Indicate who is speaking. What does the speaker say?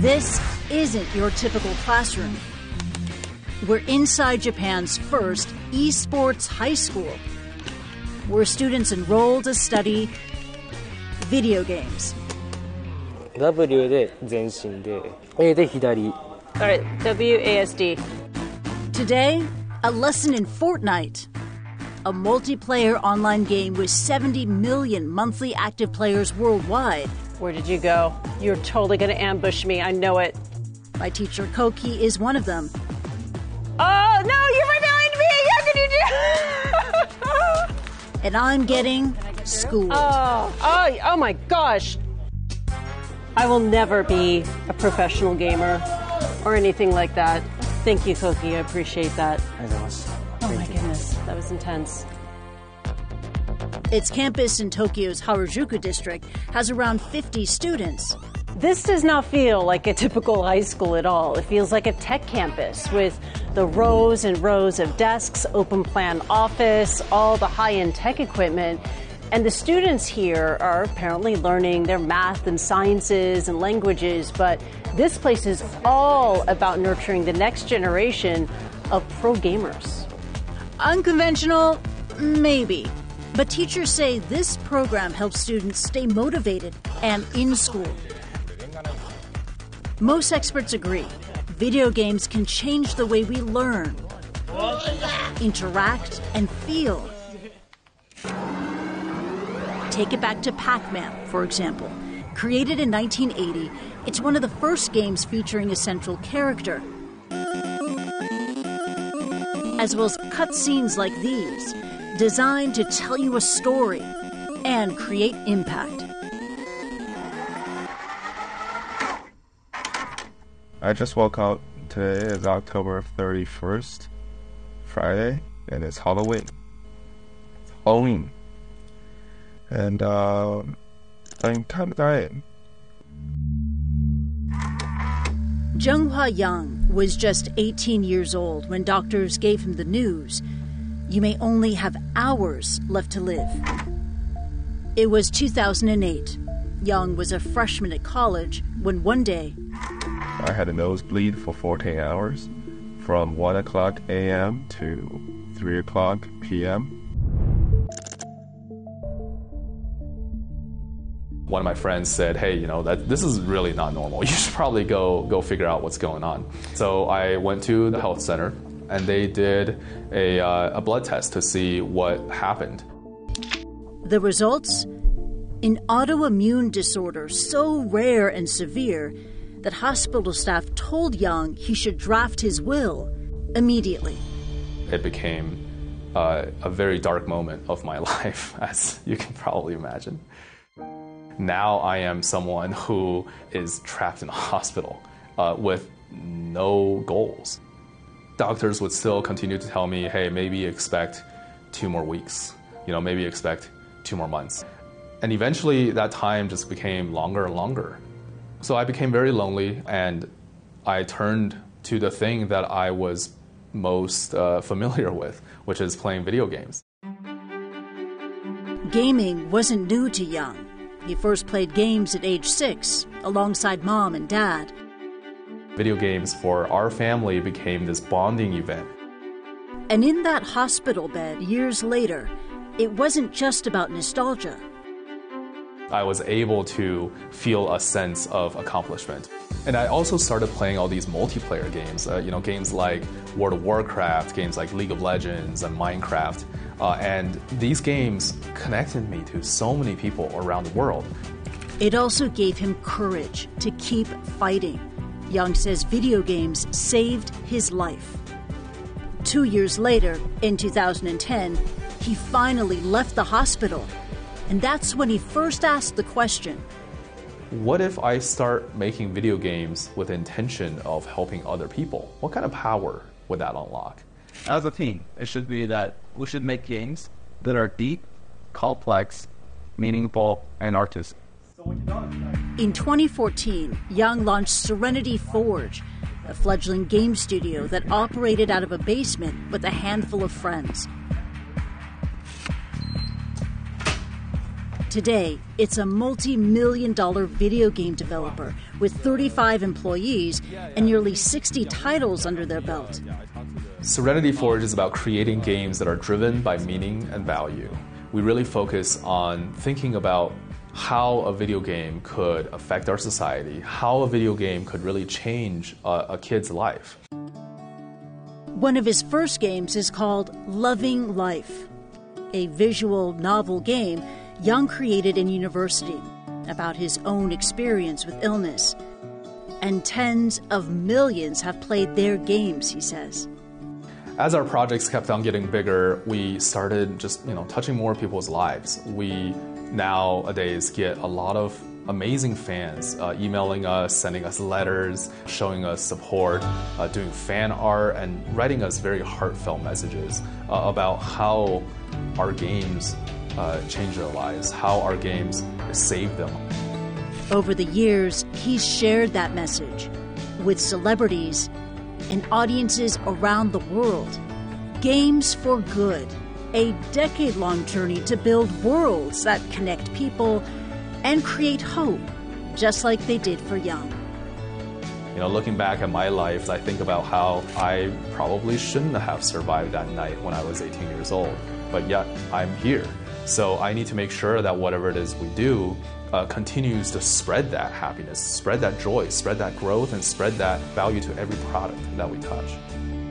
Speaker 1: This isn't your typical classroom. We're inside Japan's first esports high school, where students enroll to study video games.
Speaker 2: W で前進で A で左
Speaker 3: Alright, WASD.
Speaker 1: Today, a lesson in Fortnite, a multiplayer online game with 70 million monthly active players worldwide.
Speaker 3: Where did you go? You're totally going to ambush me. I know it.
Speaker 1: My teacher Koki is one of them.
Speaker 3: Oh, no, you're right behind me. How could you do?
Speaker 1: And I'm getting schooled.
Speaker 3: Oh my gosh. I will never be a professional gamer or anything like that. Thank you, Koki. I appreciate that. Oh my goodness, that was intense.
Speaker 1: Its campus in Tokyo's Harajuku district has around 50 students.
Speaker 3: This does not feel like a typical high school at all. It feels like a tech campus with the rows and rows of desks, open plan office, all the high-end tech equipment. And the students here are apparently learning their math and sciences and languages, but this place is all about nurturing the next generation of pro gamers.
Speaker 1: Unconventional? Maybe. But teachers say this program helps students stay motivated and in school. Most experts agree. Video games can change the way we learn, interact, and feel. Take it back to Pac-Man, for example. Created in 1980, it's one of the first games featuring a central character, as well as cutscenes like these, designed to tell you a story and create impact.
Speaker 4: I just woke up. Today is October 31st, Friday, and it's Halloween. It's Halloween. And I'm kind of dying.
Speaker 1: Jung-Hwa Young was just 18 years old when doctors gave him the news. You may only have hours left to live. It was 2008. Young was a freshman at college when one day
Speaker 4: I had a nosebleed for 14 hours, from 1 o'clock a.m. to 3 o'clock p.m.
Speaker 5: One of my friends said, hey, this is really not normal. You should probably go figure out what's going on. So I went to the health center, and they did a blood test to see what happened.
Speaker 1: The results? An autoimmune disorder so rare and severe that hospital staff told Young he should draft his will immediately.
Speaker 5: It became a very dark moment of my life, as you can probably imagine. Now I am someone who is trapped in a hospital with no goals. Doctors would still continue to tell me, hey, maybe expect 2 more weeks, maybe expect 2 more months. And eventually that time just became longer and longer. So I became very lonely, and I turned to the thing that I was most familiar with, which is playing video games.
Speaker 1: Gaming wasn't new to Young. He first played games at age 6, alongside mom and dad.
Speaker 5: Video games for our family became this bonding event.
Speaker 1: And in that hospital bed years later, it wasn't just about nostalgia.
Speaker 5: I was able to feel a sense of accomplishment. And I also started playing all these multiplayer games, games like World of Warcraft, games like League of Legends and Minecraft. And these games connected me to so many people around the world.
Speaker 1: It also gave him courage to keep fighting. Young says video games saved his life. 2 years later, in 2010, he finally left the hospital. And that's when he first asked the question,
Speaker 5: what if I start making video games with the intention of helping other people? What kind of power would that unlock?
Speaker 6: As a team, it should be that we should make games that are deep, complex, meaningful, and artistic.
Speaker 1: In 2014, Young launched Serenity Forge, a fledgling game studio that operated out of a basement with a handful of friends. Today, it's a multi-million-dollar video game developer with 35 employees and nearly 60 titles under their belt.
Speaker 5: Serenity Forge is about creating games that are driven by meaning and value. We really focus on thinking about how a video game could affect our society, how a video game could really change a kid's life.
Speaker 1: One of his first games is called Loving Life, a visual novel game Young created in university about his own experience with illness. And tens of millions have played their games, he says.
Speaker 5: As our projects kept on getting bigger, we started just, touching more people's lives. We nowadays get a lot of amazing fans emailing us, sending us letters, showing us support, doing fan art, and writing us very heartfelt messages about how our games change their lives, how our games save them.
Speaker 1: Over the years, he's shared that message with celebrities and audiences around the world. Games for Good, a decade-long journey to build worlds that connect people and create hope, just like they did for Young.
Speaker 5: Looking back at my life, I think about how I probably shouldn't have survived that night when I was 18 years old, but yet I'm here. So I need to make sure that whatever it is we do continues to spread that happiness, spread that joy, spread that growth, and spread that value to every product that we touch.